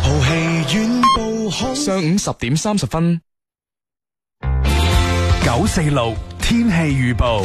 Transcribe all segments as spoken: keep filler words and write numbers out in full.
豪氣遠步好。 上午十點三十分， 九四六天氣預報。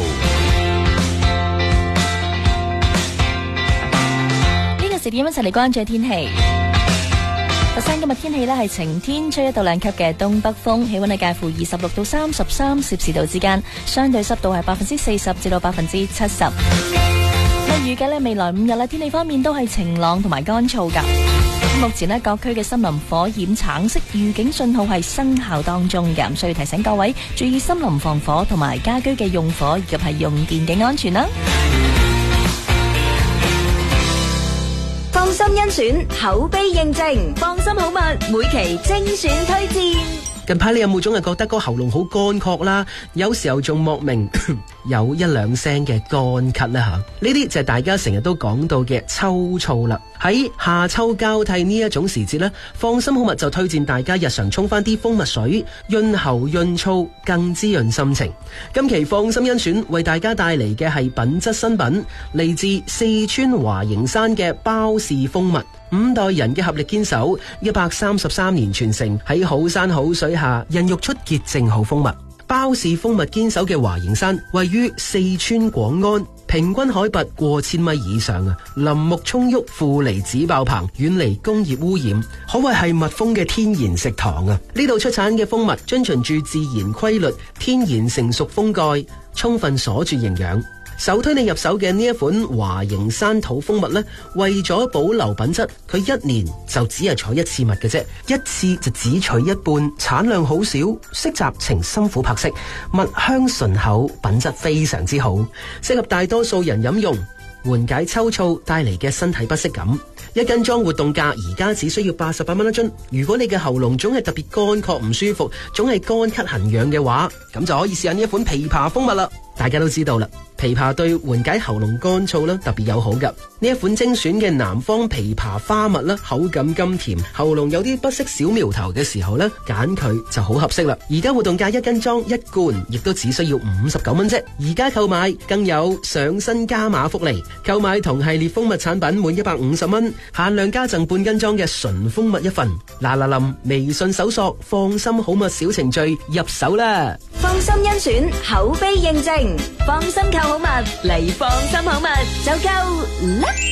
呢個時點一齊嚟關注天氣。佛山今日天氣呢係晴天，吹一到兩級嘅東北風，氣溫係介乎二十六到三十三攝氏度之間，相對濕度係百分之四十至到百分之七十。咁預計呢未來五日呢天氣方面都係晴朗同埋乾燥噶。目前呢各區嘅森林火險橙色預警信號係生效當中嘅，咁需要提醒各位注意森林防火同埋家居嘅用火以及係用電嘅安全啦。 放心甄選，口碑認證，放心好物，每期精選推薦。 近排你有冇總係覺得個喉嚨好乾涸啦？有時候仲莫名有一兩聲嘅乾咳啦吓，呢啲就係大家成日都講到嘅秋燥啦。喺夏秋交替呢一種時節呢，放心好物就推薦大家日常沖翻啲蜂蜜水，潤喉潤燥，更滋潤心情。今期放心甄選為大家帶嚟嘅係品質新品，嚟自四川華形山嘅包氏蜂蜜。五代人嘅合力堅守，一百三十三年傳承，喺好山好水下孕育出潔淨好蜂蜜。包氏蜂蜜堅守嘅華形山位於四川廣安，平均海拔過千米以上啊，林木蔥鬱，負離子爆棚，遠離工業污染，可謂係蜜蜂嘅天然食堂啊！呢度出產嘅蜂蜜遵循住自然規律，天然成熟蜂蓋，充分鎖住營養。首推你入手嘅呢一款華形山土蜂蜜呢，為咗保留品質，佢一年就只係採一次蜜嘅啫，一次就只取一半，產量好少，色澤呈深琥珀色，蜜香醇厚，品質非常之好，適合大多數人飲用，緩解秋燥帶嚟嘅身體不適感。一斤裝活動價而家只需要八十八蚊一樽。如果你嘅喉嚨總係特別乾涸唔舒服，總係乾咳痕癢嘅話，咁就可以試下呢一款枇杷蜂蜜啦。大家都知道啦，枇杷對緩解喉嚨乾燥啦特別友好噶。呢一款精選嘅南方枇杷花蜜啦，口感甘甜，喉嚨有啲不適小苗頭嘅時候呢，揀佢就好合適啦。而家活動價一斤裝一罐，亦都只需要五十九蚊啫。而家購買更有上新加碼福利，購買同系列蜂蜜產品滿一百五十蚊，限量加贈半斤裝嘅純蜂蜜一份。嗱嗱臨，微信搜索放心好蜜小程序入手啦。 放心甄選，口碑認證，放心購好物嚟放心好物就夠啦。